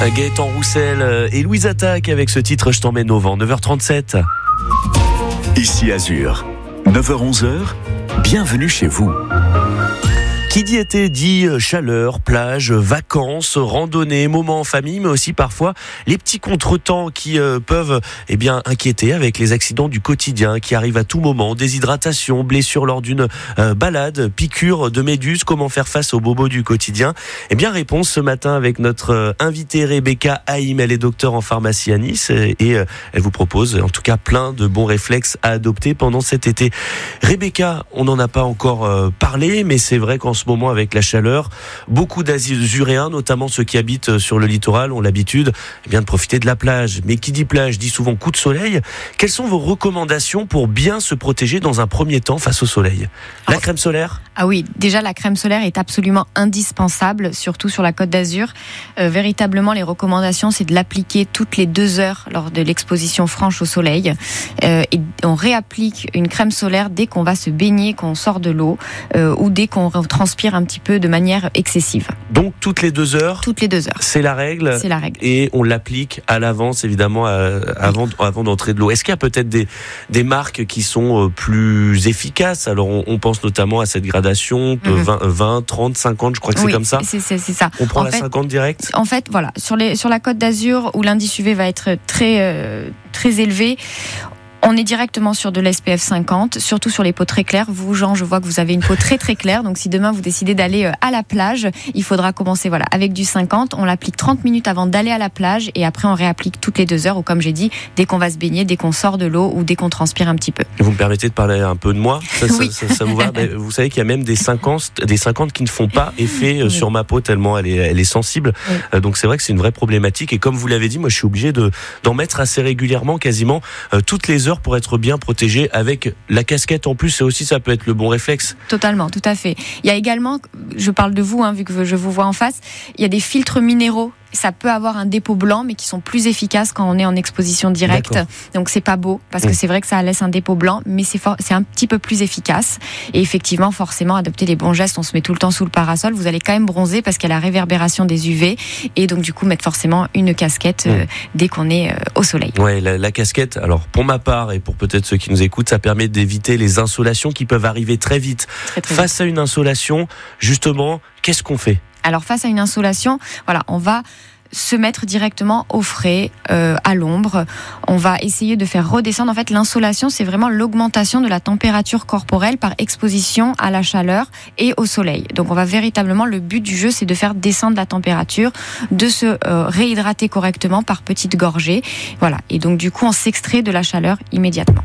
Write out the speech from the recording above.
Gaëtan Roussel et Louise Attaque avec ce titre Je t'emmène au vent, 9h37. Ici Azur, 9h-11h, bienvenue chez vous. Qui dit été dit chaleur, plage, vacances, randonnée, moments en famille, mais aussi parfois les petits contretemps qui peuvent inquiéter avec les accidents du quotidien qui arrivent à tout moment, déshydratation, blessure lors d'une balade, piqûre de méduse, comment faire face aux bobos du quotidien. Réponse ce matin avec notre invitée Rebecca Haïm, elle est docteure en pharmacie à Nice et elle vous propose en tout cas plein de bons réflexes à adopter pendant cet été. Rebecca, on n'en a pas encore parlé, mais c'est vrai qu'en ce moment avec la chaleur, beaucoup d'Azuréens, notamment ceux qui habitent sur le littoral, ont l'habitude de profiter de la plage. Mais qui dit plage dit souvent coup de soleil. Quelles sont vos recommandations pour bien se protéger dans un premier temps face au soleil ? La crème solaire ? Ah oui, déjà la crème solaire est absolument indispensable, surtout sur la Côte d'Azur. Véritablement, les recommandations, c'est de l'appliquer toutes les 2 heures lors de l'exposition franche au soleil. Et on réapplique une crème solaire dès qu'on va se baigner, qu'on sort de l'eau ou dès qu'on transpire un petit peu de manière excessive. Donc toutes les 2 heures ? Toutes les 2 heures. C'est la règle ? C'est la règle. Et on l'applique à l'avance, évidemment, avant d'entrer de l'eau. Est-ce qu'il y a peut-être des marques qui sont plus efficaces ? Alors on pense notamment à cette gradation de 20, 30, 50, je crois que c'est comme ça. C'est ça. On prend 50 direct ? En fait, voilà, sur la Côte d'Azur où l'indice UV va être très élevé, on est directement sur de l'SPF 50, surtout sur les peaux très claires. Vous, Jean, je vois que vous avez une peau très très claire, donc si demain vous décidez d'aller à la plage, il faudra commencer avec du 50. On l'applique 30 minutes avant d'aller à la plage et après on réapplique toutes les 2 heures ou comme j'ai dit, dès qu'on va se baigner, dès qu'on sort de l'eau ou dès qu'on transpire un petit peu. Vous me permettez de parler un peu de moi ? Oui. Ça vous va ? Vous savez qu'il y a même des 50 qui ne font pas effet sur ma peau tellement elle est sensible. Oui. Donc c'est vrai que c'est une vraie problématique et comme vous l'avez dit, moi je suis obligé d'en mettre assez régulièrement, quasiment toutes les heures pour être bien protégé avec la casquette en plus. Et aussi ça peut être le bon réflexe. Totalement, tout à fait. Il y a également, je parle de vous vu que je vous vois en face, il y a des filtres minéraux. Ça peut avoir un dépôt blanc, mais qui sont plus efficaces quand on est en exposition directe. D'accord. Donc c'est pas beau, parce que c'est vrai que ça laisse un dépôt blanc, mais c'est un petit peu plus efficace. Et effectivement, forcément, adopter les bons gestes. On se met tout le temps sous le parasol. Vous allez quand même bronzer parce qu'il y a la réverbération des UV. Et donc du coup, mettre forcément une casquette dès qu'on est au soleil. Ouais, la casquette. Alors pour ma part et pour peut-être ceux qui nous écoutent, ça permet d'éviter les insolations qui peuvent arriver très vite. Très face à une insolation, justement, qu'est-ce qu'on fait ? Alors face à une insolation, on va se mettre directement au frais, à l'ombre. On va essayer de faire redescendre. En fait, l'insolation, c'est vraiment l'augmentation de la température corporelle par exposition à la chaleur et au soleil. Donc, le but du jeu, c'est de faire descendre la température, de se réhydrater correctement par petites gorgées. Voilà. Et donc, du coup, on s'extrait de la chaleur immédiatement.